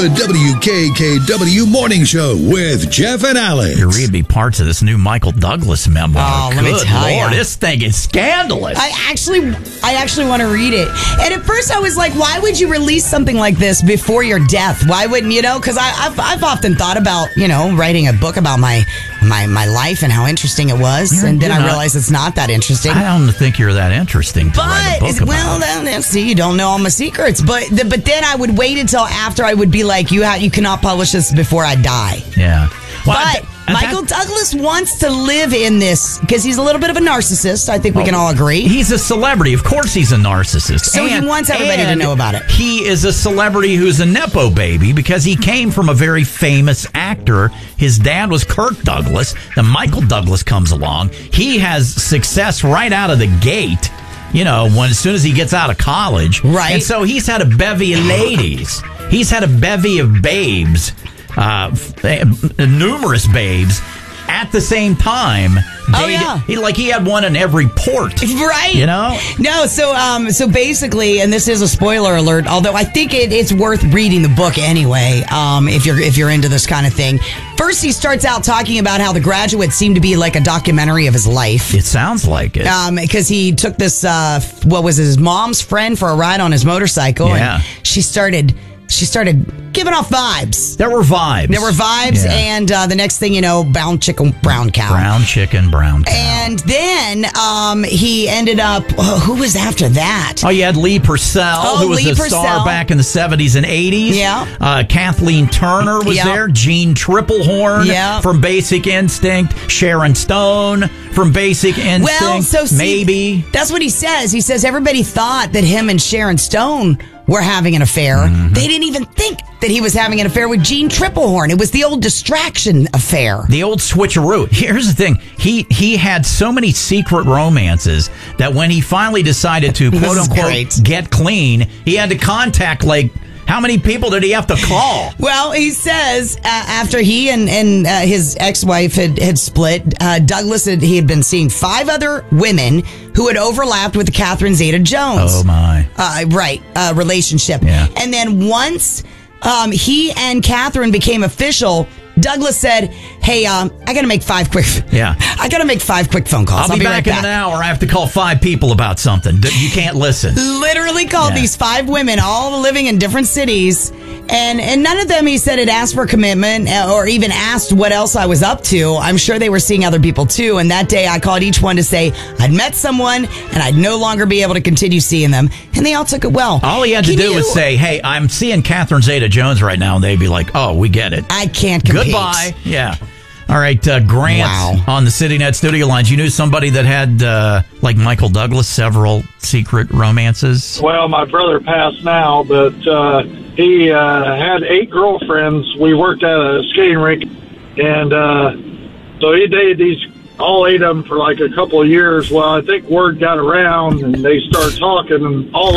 The WKKW Morning Show with Jeff and Alex. You're reading me parts of this new Michael Douglas memoir. Oh, let me tell you. This thing is scandalous. I actually want to read it. And at first I was like, why would you release something like this before your death? Why wouldn't, because I've often thought about, writing a book about my life and how interesting it was. And then I realized it's not that interesting. I don't think you're that interesting to write a book about. Well, see, you don't know all my secrets. But then I would wait until after I would be like, you cannot publish this before I die. Yeah. Well, but Michael Douglas wants to live in this because he's a little bit of a narcissist. I think we can all agree. He's a celebrity. Of course he's a narcissist. So he wants everybody to know about it. He is a celebrity who's a Nepo baby because he came from a very famous actor. His dad was Kirk Douglas. Then Michael Douglas comes along. He has success right out of the gate. As soon as he gets out of college. Right. And so he's had a bevy of ladies. He's had a bevy of babes. Numerous babes at the same time. He had one in every port. Right. No, so basically, and this is a spoiler alert, although I think it's worth reading the book anyway, if you're into this kind of thing. First, he starts out talking about how The Graduate seemed to be like a documentary of his life. It sounds like it. Because he took this, his mom's friend for a ride on his motorcycle. Yeah. And she started giving off vibes. There were vibes. Yeah. And the next thing you know, brown chicken, brown cow. Brown chicken, brown cow. And then he ended up, who was after that? Oh, you had Lee Purcell, who was a star back in the 70s and 80s. Yeah. Kathleen Turner was there. Jean Triplehorn from Basic Instinct. Sharon Stone from Basic Instinct. Well, maybe. That's what he says. He says everybody thought that him and Sharon Stone were having an affair. Mm-hmm. They didn't even think that he was having an affair with Jean Triplehorn. It was the old distraction affair. The old switcheroo. Here's the thing. He had so many secret romances that when he finally decided to, quote unquote, get clean, he had to contact, how many people did he have to call? Well, he says after he and his ex-wife had split, Douglas he had been seeing 5 other women who had overlapped with the Catherine Zeta-Jones. Oh, my. Relationship. Yeah. And then once he and Catherine became official, Douglas said, hey, I got to make 5 quick phone calls. I'll be back in an hour. I have to call 5 people about something. You can't listen. Literally called these 5 women, all living in different cities. And none of them, he said, had asked for commitment or even asked what else I was up to. I'm sure they were seeing other people too. And that day I called each one to say I'd met someone and I'd no longer be able to continue seeing them. And they all took it well. All he had to do was say, hey, I'm seeing Catherine Zeta-Jones right now. And they'd be like, oh, we get it. I can't compete. Goodbye. Yeah. All right, Grant on the CityNet studio lines. You knew somebody that had, like Michael Douglas, several secret romances? Well, my brother passed now, but he had 8 girlfriends. We worked at a skating rink, and so he dated all 8 of them for like a couple of years. Well, I think word got around, and they started talking, and all